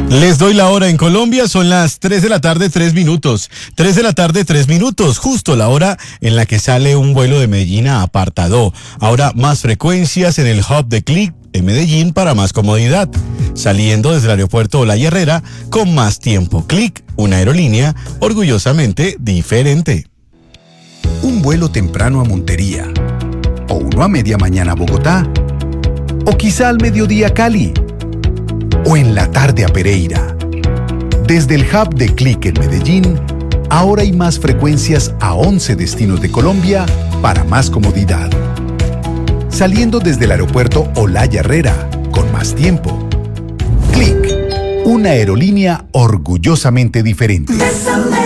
Les doy la hora en Colombia, son las 3 de la tarde, 3 minutos. 3 de la tarde, 3 minutos, justo la hora en la que sale un vuelo de Medellín a Apartadó. Ahora más frecuencias en el hub de Click en Medellín para más comodidad. Saliendo desde el aeropuerto Olaya Herrera con más tiempo. Click, una aerolínea orgullosamente diferente. Un vuelo temprano a Montería, o uno a media mañana a Bogotá, o quizá al mediodía a Cali, o en la tarde a Pereira. Desde el hub de Click en Medellín, ahora hay más frecuencias a 11 destinos de Colombia para más comodidad. Saliendo desde el aeropuerto Olaya Herrera con más tiempo. Click, una aerolínea orgullosamente diferente.